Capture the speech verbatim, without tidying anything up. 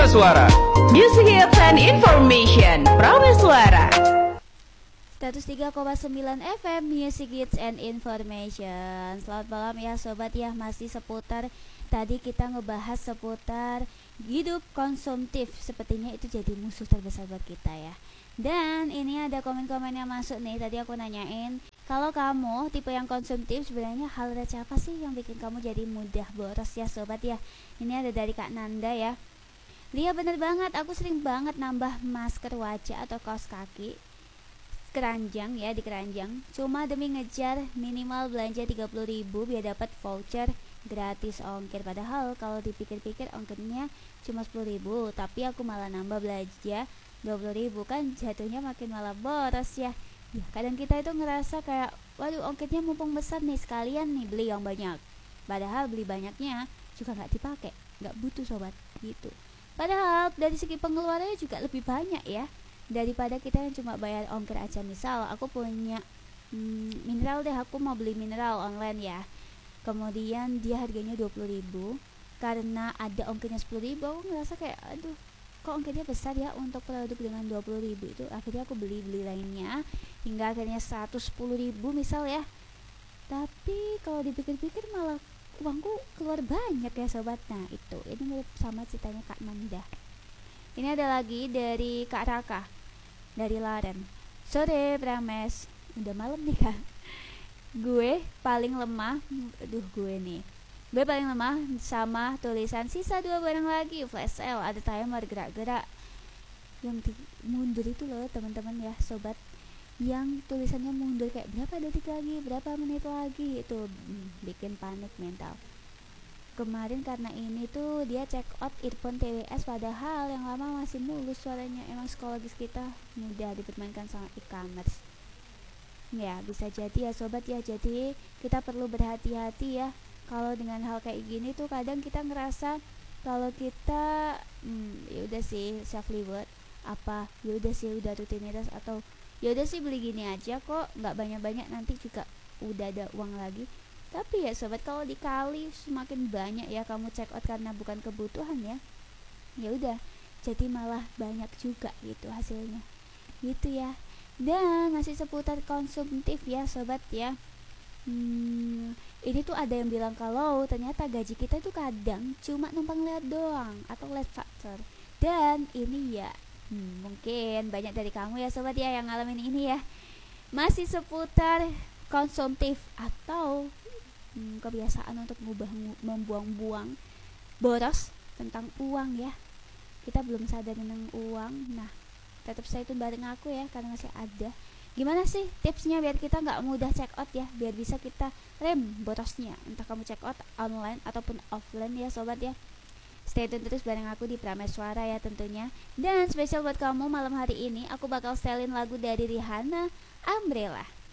Prameswara. Music hits and information. Prameswara. seratus tiga koma sembilan F M Music Hits and Information. Selamat malam ya sobat ya. Masih seputar tadi kita ngebahas seputar hidup konsumtif. Sepertinya itu jadi musuh terbesar buat kita ya. Dan ini ada komen-komen yang masuk nih. Tadi aku nanyain, kalau kamu tipe yang konsumtif, sebenarnya hal receh apa sih yang bikin kamu jadi mudah boros ya sobat ya. Ini ada dari Kak Nanda ya. Lia bener banget, aku sering banget nambah masker wajah atau kaos kaki keranjang ya, di keranjang cuma demi ngejar minimal belanja tiga puluh ribu biar dapat voucher gratis ongkir. Padahal kalau dipikir-pikir ongkirnya cuma sepuluh ribu, tapi aku malah nambah belanja dua puluh ribu, kan jatuhnya makin malah boros ya. Ya kadang kita itu ngerasa kayak waduh ongkirnya mumpung besar nih, sekalian nih beli yang banyak. Padahal beli banyaknya juga nggak dipakai, nggak butuh sobat gitu. Padahal dari segi pengeluarannya juga lebih banyak ya daripada kita yang cuma bayar ongkir aja. Misal aku punya hmm, mineral deh, aku mau beli mineral online ya, kemudian dia harganya dua puluh ribu, karena ada ongkirnya sepuluh ribu, aku ngerasa kayak aduh kok ongkirnya besar ya untuk produk dengan dua puluh ribu itu. Akhirnya aku beli-beli lainnya hingga akhirnya seratus sepuluh ribu misal ya. Tapi kalau dipikir-pikir malah uangku keluar banyak ya sobat. Nah itu, ini mirip sama ceritanya Kak Nanda. Ini ada lagi dari Kak Raka dari Laren. Sore Prames, udah malam nih Kak. Gue paling lemah, aduh gue nih Gue paling lemah sama tulisan sisa dua barang lagi, flash sale, ada timer gerak-gerak yang di, mundur itu loh teman-teman ya sobat, yang tulisannya mundur kayak berapa detik lagi, berapa menit lagi, itu hmm, bikin panik mental. Kemarin karena ini tuh dia check out earphone T W S, padahal yang lama masih mulus suaranya. Emang psikologis kita mudah dipermainkan sama e-commerce. Ya bisa jadi ya sobat ya. Jadi kita perlu berhati-hati ya. Kalau dengan hal kayak gini tuh kadang kita ngerasa kalau kita hmm, ya udah sih self reward, apa ya udah sih udah rutinitas, atau ya udah sih beli gini aja kok, nggak banyak-banyak nanti juga udah ada uang lagi. Tapi ya sobat, kalau dikali semakin banyak ya kamu check out karena bukan kebutuhan ya, ya udah jadi malah banyak juga gitu hasilnya gitu ya. Dan masih seputar konsumtif ya sobat ya. Hmm, ini tuh ada yang bilang kalau ternyata gaji kita itu kadang cuma numpang lihat doang atau lihat faktor. Dan ini ya hmm, mungkin banyak dari kamu ya sobat ya yang ngalamin ini ya. Masih seputar konsumtif atau Hmm, kebiasaan untuk mengubah membuang-buang boros tentang uang ya. Kita belum sadar tentang uang. Nah tetap stay tune bareng aku ya karena masih ada. Gimana sih tipsnya biar kita nggak mudah check out ya, biar bisa kita rem borosnya, entah kamu check out online ataupun offline ya sobat ya. Stay tune terus bareng aku di Prameswara ya tentunya. Dan spesial buat kamu malam hari ini aku bakal setelin lagu dari Rihanna, Umbrella.